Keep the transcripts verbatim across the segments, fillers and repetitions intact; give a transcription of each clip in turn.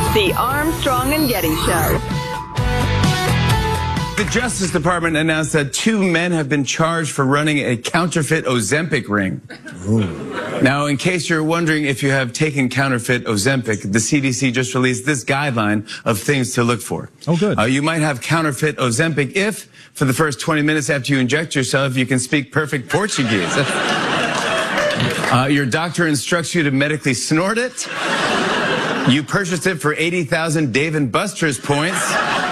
The Armstrong and Getty Show. The Justice Department announced that two men have been charged for running a counterfeit Ozempic ring. Ooh. Now, in case you're wondering if you have taken counterfeit Ozempic, the C D C just released this guideline of things to look for. Oh, good. Uh, you might have counterfeit Ozempic if, for the first twenty minutes after you inject yourself, you can speak perfect Portuguese. uh, your doctor instructs you to medically snort it. You purchased it for eighty thousand Dave and Buster's points.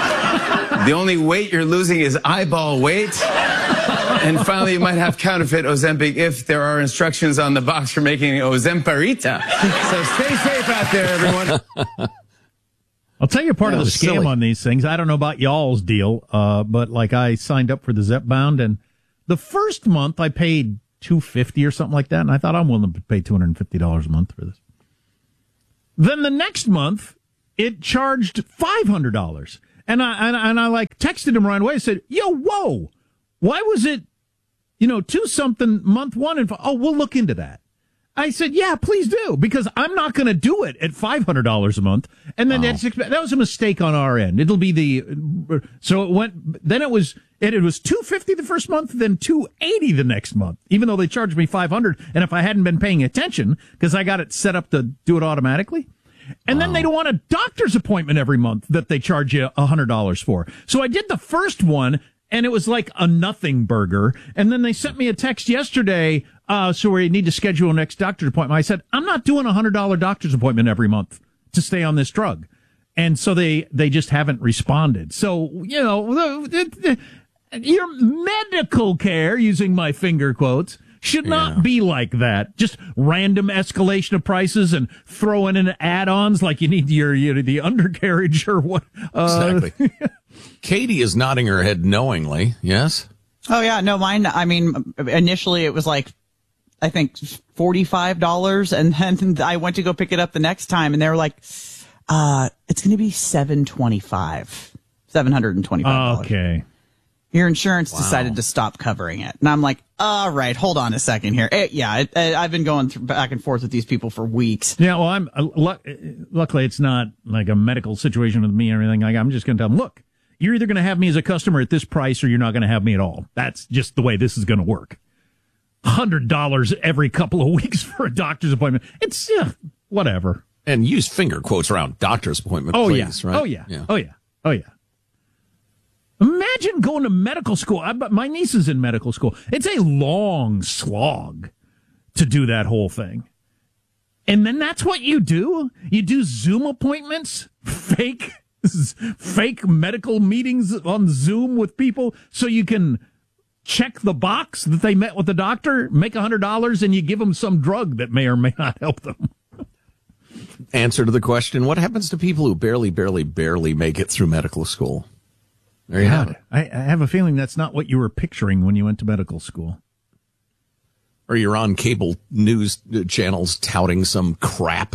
The only weight you're losing is eyeball weight. And finally, you might have counterfeit Ozempic if there are instructions on the box for making Ozemparita. So stay safe out there, everyone. I'll tell you part yeah, of the scam silly. on these things. I don't know about y'all's deal, uh, but like I signed up for the Zepbound, and the first month I paid two hundred fifty dollars or something like that, and I thought I'm willing to pay two hundred fifty dollars a month for this. Then the next month, it charged five hundred dollars. And I, and, and I like texted him right away. I said, yo, whoa, why was it, you know, two something month one? And oh, we'll look into that. I said, yeah, please do, because I'm not going to do it at five hundred dollars a month. And then wow. that's, that was a mistake on our end. It'll be the, so it went, then it was, it, it was two hundred fifty dollars the first month, then two hundred eighty dollars the next month, even though they charged me five hundred dollars. And if I hadn't been paying attention, because I got it set up to do it automatically. And wow. then they don't want a doctor's appointment every month that they charge you one hundred dollars for. So I did the first one, and it was like a nothing burger. And then they sent me a text yesterday, uh, so we need to schedule a next doctor's appointment. I said, I'm not doing a one hundred dollars doctor's appointment every month to stay on this drug. And so they, they just haven't responded. So, you know, the, the, your medical care, using my finger quotes, should not yeah. be like that. Just random escalation of prices and throwing in add-ons like you need your, your the undercarriage or what. Uh, exactly. Katie is nodding her head knowingly. Yes. Oh yeah, no, mine. I mean, initially it was like, I think forty-five dollars, and then I went to go pick it up the next time, and they were like, "Uh, it's going to be seven twenty-five, seven hundred and twenty-five dollars." Okay. Your insurance wow. decided to stop covering it. And I'm like, all right, hold on a second here. It, yeah, it, it, I've been going through, back and forth with these people for weeks. Yeah, well, I'm uh, luck- luckily it's not like a medical situation with me or anything. Like, I'm just going to tell them, look, you're either going to have me as a customer at this price or you're not going to have me at all. That's just the way this is going to work. one hundred dollars every couple of weeks for a doctor's appointment. It's, yeah, whatever. And use finger quotes around doctor's appointment, oh, please, yeah. right? Oh, yeah. yeah. Oh, yeah. Oh, yeah. Imagine going to medical school. I, my niece is in medical school. It's a long slog to do that whole thing. And then that's what you do? You do Zoom appointments, fake, fake medical meetings on Zoom with people so you can check the box that they met with the doctor, make one hundred dollars, and you give them some drug that may or may not help them. Answer to the question, what happens to people who barely, barely, barely make it through medical school? There you have it. I, I have a feeling that's not what you were picturing when you went to medical school. Or you're on cable news channels touting some crap.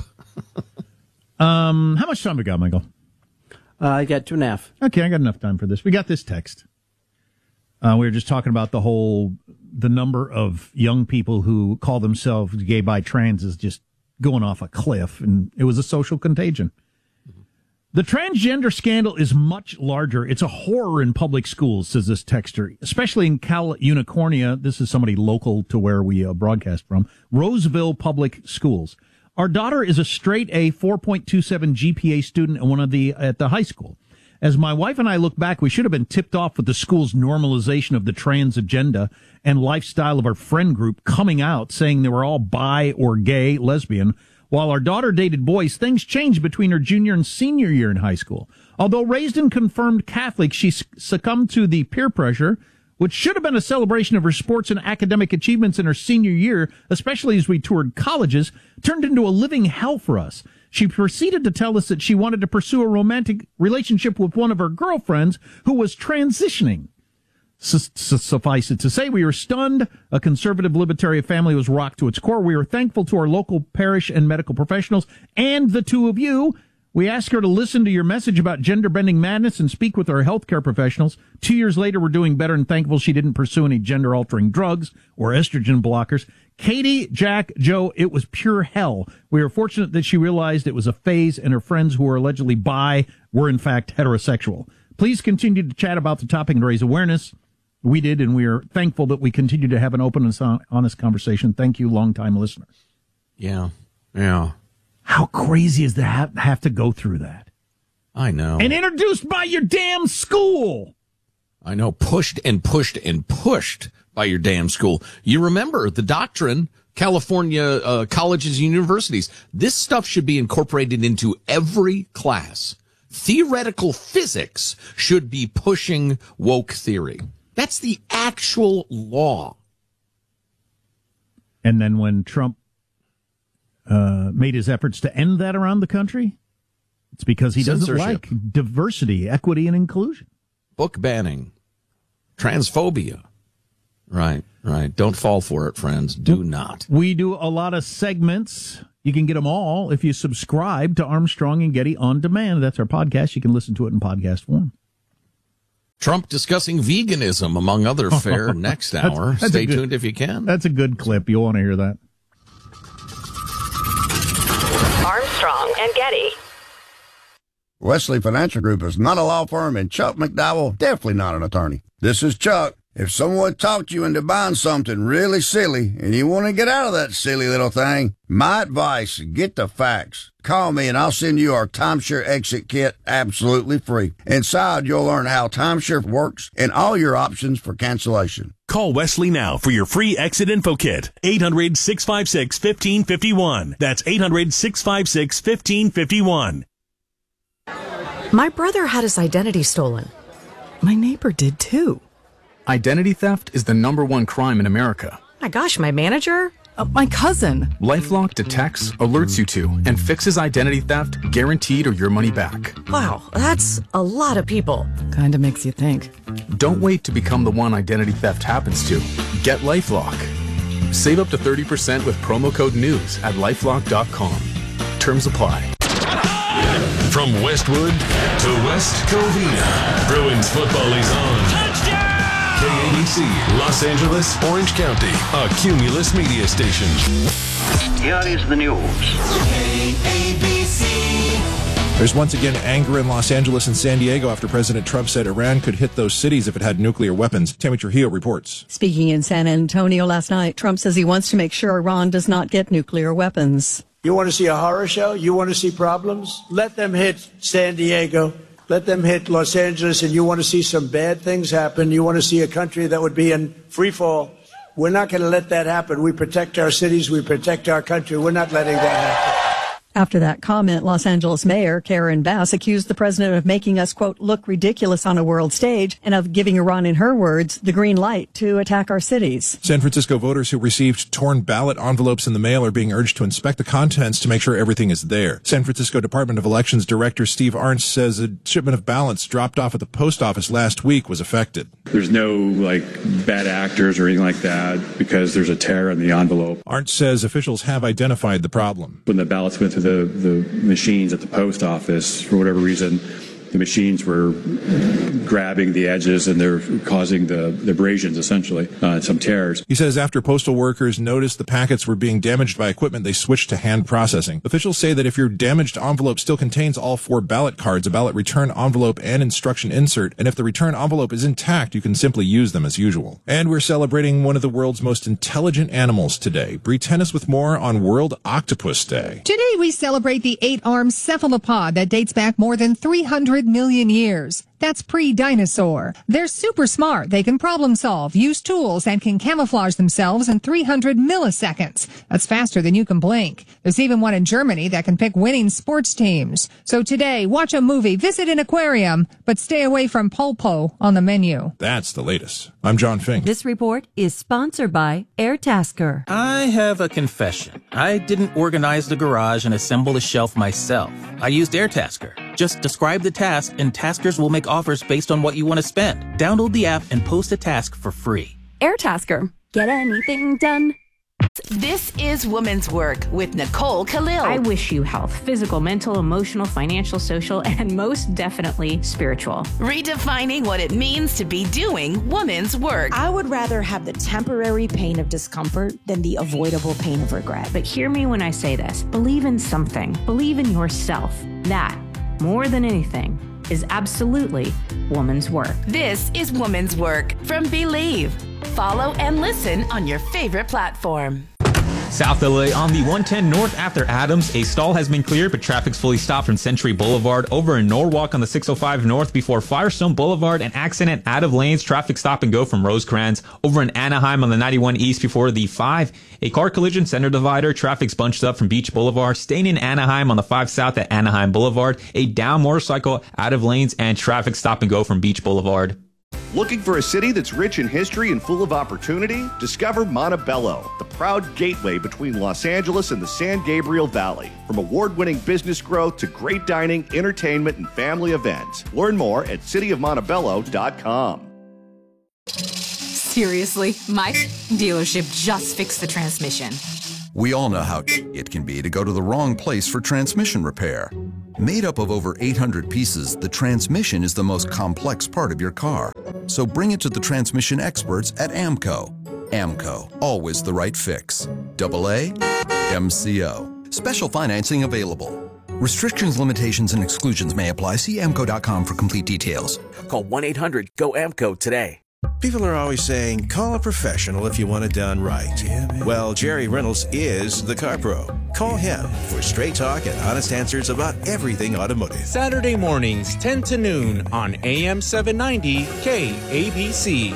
um, how much time we got, Michael? Uh, I got two and a half. Okay, I got enough time for this. We got this text. Uh, we were just talking about the whole, the number of young people who call themselves gay, bi, trans is just going off a cliff, and it was a social contagion. The transgender scandal is much larger. It's a horror in public schools, says this texter, especially in Cal Unicornia. This is somebody local to where we uh, broadcast from. Roseville Public Schools. Our daughter is a straight A, four point two seven G P A student at one of the at the high school. As my wife and I look back, we should have been tipped off with the school's normalization of the trans agenda and lifestyle of our friend group coming out, saying they were all bi or gay, lesbian. While our daughter dated boys, things changed between her junior and senior year in high school. Although raised and confirmed Catholic, she succumbed to the peer pressure, which should have been a celebration of her sports and academic achievements in her senior year, especially as we toured colleges, turned into a living hell for us. She proceeded to tell us that she wanted to pursue a romantic relationship with one of her girlfriends who was transitioning. Suffice it to say, we were stunned. A conservative libertarian family was rocked to its core. We were thankful to our local parish and medical professionals and the two of you. We asked her to listen to your message about gender-bending madness and speak with our healthcare professionals. Two years later, we're doing better and thankful she didn't pursue any gender-altering drugs or estrogen blockers. Katie, Jack, Joe, it was pure hell. We are fortunate that she realized it was a phase and her friends who were allegedly bi were in fact heterosexual. Please continue to chat about the topic and raise awareness. We did, and we are thankful that we continue to have an open and honest conversation. Thank you, longtime listener. Yeah, yeah. How crazy is that have, have to go through that? I know. And introduced by your damn school. I know, pushed and pushed and pushed by your damn school. You remember the doctrine, California uh, colleges and universities. This stuff should be incorporated into every class. Theoretical physics should be pushing woke theory. That's the actual law. And then when Trump uh, made his efforts to end that around the country, it's because he doesn't like diversity, equity, and inclusion. Book banning, transphobia. Right, right. Don't fall for it, friends. Do not. We do a lot of segments. You can get them all if you subscribe to Armstrong and Getty On Demand. That's our podcast. You can listen to it in podcast form. Trump discussing veganism, among other fare, next hour. that's, that's Stay good, tuned if you can. That's a good clip. You'll want to hear that. Armstrong and Getty. Wesley Financial Group is not a law firm, and Chuck McDowell definitely not an attorney. This is Chuck. If someone talked you into buying something really silly and you want to get out of that silly little thing, my advice, get the facts. Call me and I'll send you our timeshare exit kit absolutely free. Inside, you'll learn how timeshare works and all your options for cancellation. Call Wesley now for your free exit info kit. eight hundred, six five six, one five five one. That's eight hundred, six five six, one five five one. My brother had his identity stolen. My neighbor did too. Identity theft is the number one crime in America. My gosh, my manager? Uh, my cousin. LifeLock detects, alerts you to, and fixes identity theft, guaranteed or your money back. Wow, that's a lot of people. Kinda makes you think. Don't wait to become the one identity theft happens to. Get LifeLock. Save up to thirty percent with promo code NEWS at lifelock dot com. Terms apply. From Westwood to West Covina, Bruins football is on. Touchdown! K A B C, Los Angeles, Orange County, a Cumulus media station. Here is the news. K A B C. There's once again anger in Los Angeles and San Diego after President Trump said Iran could hit those cities if it had nuclear weapons. Tammy Trujillo reports. Speaking in San Antonio last night, Trump says he wants to make sure Iran does not get nuclear weapons. You want to see a horror show? You want to see problems? Let them hit San Diego. Let them hit Los Angeles, and you want to see some bad things happen. You want to see a country that would be in free fall. We're not going to let that happen. We protect our cities. We protect our country. We're not letting that happen. After that comment, Los Angeles Mayor Karen Bass accused the president of making us, quote, look ridiculous on a world stage and of giving Iran, in her words, the green light to attack our cities. San Francisco voters who received torn ballot envelopes in the mail are being urged to inspect the contents to make sure everything is there. San Francisco Department of Elections Director Steve Arndt says a shipment of ballots dropped off at the post office last week was affected. There's no, like, bad actors or anything like that because there's a tear in the envelope. Arndt says officials have identified the problem. When the ballots went through the, the machines at the post office, for whatever reason, the machines were grabbing the edges and they're causing the, the abrasions, essentially, uh, some tears. He says after postal workers noticed the packets were being damaged by equipment, they switched to hand processing. Officials say that if your damaged envelope still contains all four ballot cards, a ballot return envelope, and instruction insert, and if the return envelope is intact, you can simply use them as usual. And we're celebrating one of the world's most intelligent animals today. Bree Tennis with more on World Octopus Day. Today we celebrate the eight-armed cephalopod that dates back more than three hundred million years. That's pre-dinosaur. They're super smart. They can problem solve, use tools, and can camouflage themselves in three hundred milliseconds. That's faster than you can blink. There's even one in Germany that can pick winning sports teams. So today, watch a movie, visit an aquarium, but stay away from pulpo on the menu. That's the latest. I'm John Fink. This report is sponsored by Airtasker. I have a confession. I didn't organize the garage and assemble the shelf myself. I used Airtasker. Just describe the task and taskers will make offers based on what you want to spend. Download the app and post a task for free. Airtasker. Get anything done. This is Women's Work with Nicole Khalil. I wish you health, physical, mental, emotional, financial, social, and most definitely spiritual. Redefining what it means to be doing women's work. I would rather have the temporary pain of discomfort than the avoidable pain of regret. But hear me when I say this. Believe in something. Believe in yourself. That, more than anything, is absolutely woman's work. This is Woman's Work from Believe. Follow and listen on your favorite platform. South L A on the one ten North after Adams. A stall has been cleared, but traffic's fully stopped from Century Boulevard. Over in Norwalk on the six oh five North before Firestone Boulevard. An accident out of lanes. Traffic stop and go from Rosecrans. Over in Anaheim on the ninety-one East before the five. A car collision center divider. Traffic's bunched up from Beach Boulevard. Staying in Anaheim on the five South at Anaheim Boulevard. A down motorcycle out of lanes and traffic stop and go from Beach Boulevard. Looking for a city that's rich in history and full of opportunity? Discover Montebello, the proud gateway between Los Angeles and the San Gabriel Valley. From award-winning business growth to great dining, entertainment, and family events. Learn more at city of montebello dot com. Seriously, my dealership just fixed the transmission. We all know how it can be to go to the wrong place for transmission repair. Made up of over eight hundred pieces, the transmission is the most complex part of your car. So bring it to the transmission experts at AMCO. AMCO, always the right fix. Double A, M C O. Special financing available. Restrictions, limitations, and exclusions may apply. See A M C O dot com for complete details. Call one eight hundred G O A M C O today. People are always saying, call a professional if you want it done right. Yeah, well, Jerry Reynolds is the car pro. Call him for straight talk and honest answers about everything automotive. Saturday mornings, ten to noon on A M seven ninety K A B C.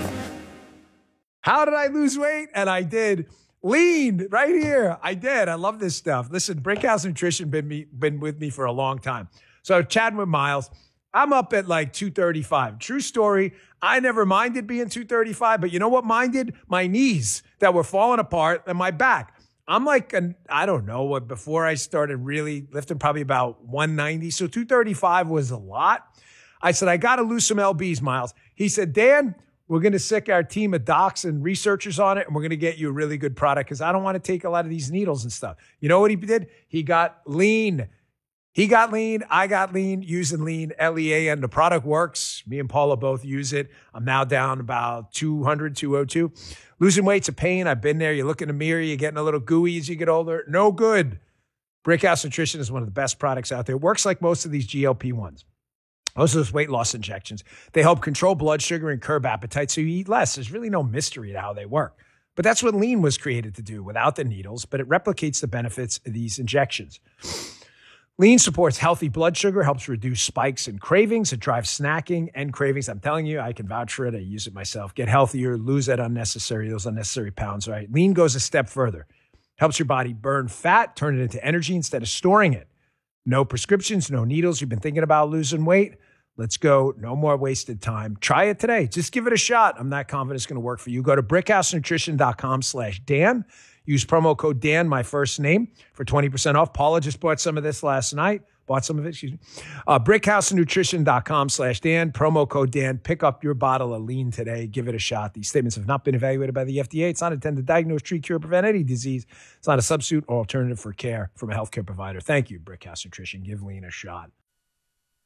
How did I lose weight? And I did. Lean right here. I did. I love this stuff. Listen, Brickhouse Nutrition been me been with me for a long time. So chatting with Miles, I'm up at like two thirty-five. True story. I never minded being two thirty-five, but you know what minded? My knees that were falling apart and my back. I'm like, an, I don't know what, before I started really lifting, probably about one ninety. So two thirty-five was a lot. I said, I got to lose some L Bs, Miles. He said, Dan, we're going to sick our team of docs and researchers on it, and we're going to get you a really good product because I don't want to take a lot of these needles and stuff. You know what he did? He got lean. He got lean. I got lean using lean, L E A, and the product works. Me and Paula both use it. I'm now down about two hundred, two oh two. Losing weight's a pain. I've been there. You look in the mirror, you're getting a little gooey as you get older. No good. Brickhouse Nutrition is one of the best products out there. It works like most of these G L P ones. Most of those weight loss injections. They help control blood sugar and curb appetite so you eat less. There's really no mystery to how they work. But that's what lean was created to do without the needles, but it replicates the benefits of these injections. Lean supports healthy blood sugar, helps reduce spikes and cravings. It drives snacking and cravings. I'm telling you, I can vouch for it. I use it myself. Get healthier, lose that unnecessary, those unnecessary pounds, right? Lean goes a step further. Helps your body burn fat, turn it into energy instead of storing it. No prescriptions, no needles. You've been thinking about losing weight? Let's go. No more wasted time. Try it today. Just give it a shot. I'm not confident it's going to work for you. Go to brickhousenutrition.com slash Dan. Use promo code Dan, my first name, for twenty percent off. Paula just bought some of this last night. Bought some of it, excuse me. Uh, brickhousenutrition.com slash Dan. Promo code Dan. Pick up your bottle of lean today. Give it a shot. These statements have not been evaluated by the F D A. It's not intended to diagnose, treat, cure, prevent any disease. It's not a substitute or alternative for care from a healthcare provider. Thank you, Brickhouse Nutrition. Give lean a shot.